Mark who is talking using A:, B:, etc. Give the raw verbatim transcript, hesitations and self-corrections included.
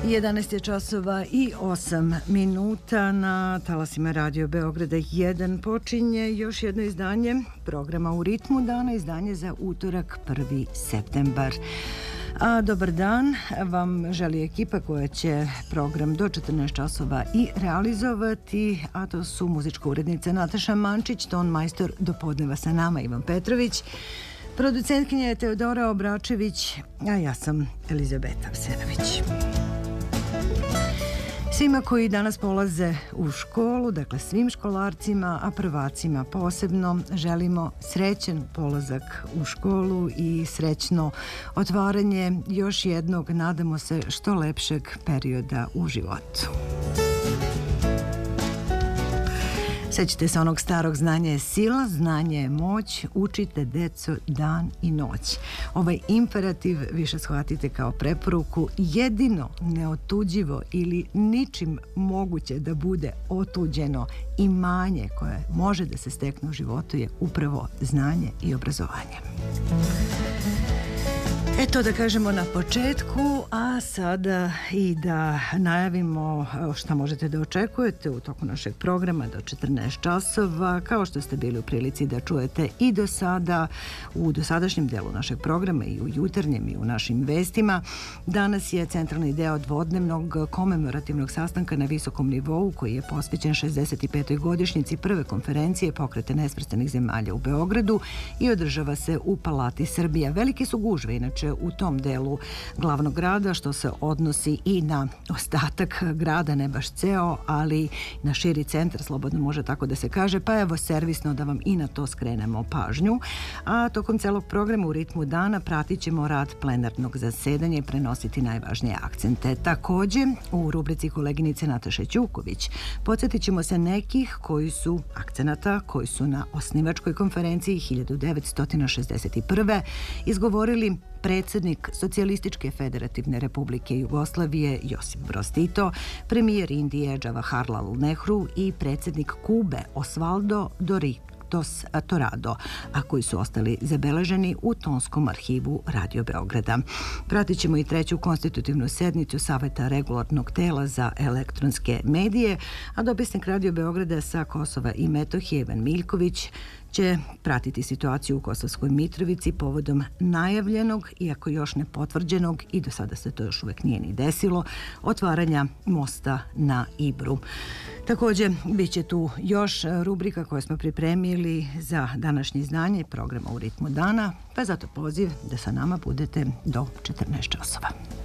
A: jedanaest je časova i osam minuta na talasima Radio Beograda jedan. Počinje još jedno izdanje programa U ritmu dana, izdanje za utorak prvi septembar. A dobar dan vam želi ekipa koja će program do četrnaest časova i realizovati, a to su muzička urednica Nataša Mančić, ton majstor do podneva sa nama Ivan Petrović, producentkinja je Teodora Obračević, a ja sam Elizabeta Vsenović. Svima koji danas polaze u školu, dakle svim školarcima, a prvacima posebno, želimo srećan polazak u školu i srećno otvaranje još jednog, nadamo se, što lepšeg perioda u životu. Sećate se onog starog: znanje je sila, znanje je moć, učite deco dan i noć. Ovaj imperativ više shvatite kao preporuku. Jedino neotuđivo ili ničim moguće da bude otuđeno imanje koje može da se stekne u životu je upravo znanje i obrazovanje. Eto da kažemo na početku, a sada i da najavimo šta možete da očekujete u toku našeg programa do četrnaest časova, kao što ste bili u prilici da čujete i do sada u dosadašnjem delu našeg programa i u jutarnjem i u našim vestima. Danas je centralni deo dvodnevnog komemorativnog sastanka na visokom nivou koji je posvećen šezdeset petoj godišnjici prve konferencije Pokreta nesvrstanih zemalja u Beogradu i održava se u Palati Srbija. Velike su gužve inače u tom delu glavnog grada, što se odnosi i na ostatak grada, ne baš ceo, ali na širi centar, slobodno može tako da se kaže, pa evo servisno da vam i na to skrenemo pažnju. A tokom celog programa U ritmu dana pratit ćemo rad plenarnog zasedanja i prenositi najvažnije akcente. Takođe, u rubrici koleginice Nataše Ćuković podsjetit ćemo se nekih koji su akcenata, koji su na osnivačkoj konferenciji hiljadu devetsto šezdeset prve izgovorili predsjednik Socijalističke federativne republike Jugoslavije Josip Broz Tito, premijer Indije Džavaharlal Nehru i predsjednik Kube Osvaldo Doritos Torado, a koji su ostali zabeleženi u tonskom arhivu Radio Beograda. Pratit ćemo i treću konstitutivnu sednicu Saveta regulatornog tela za elektronske medije, a dopisnik Radio Beograda sa Kosova i Metohije Ivan Miljković će pratiti situaciju u Kosovskoj Mitrovici povodom najavljenog, iako još ne potvrđenog, i do sada se to još uvek nije ni desilo, otvaranja mosta na Ibru. Također, bit će tu još rubrika koje smo pripremili za današnje izdanje programa U ritmu dana, pa zato poziv da sa nama budete do četrnaest časova.